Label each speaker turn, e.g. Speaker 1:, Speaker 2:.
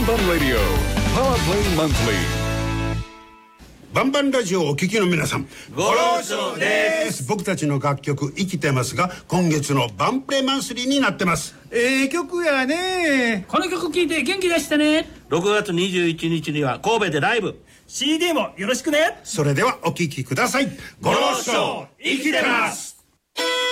Speaker 1: バンラディオパワープレイマンスリー。
Speaker 2: バンバンラジオをお聞きの皆さん、
Speaker 3: ご労長です。
Speaker 2: 僕たちの楽曲生きてますが、今月のバンプレマンスリーになってます。
Speaker 4: 曲やね。
Speaker 5: この曲聴いて元気出してね。
Speaker 3: 6月21日には神戸でライブ、
Speaker 5: CD もよろしくね。
Speaker 2: それではお聞きください。ご労長生きてます。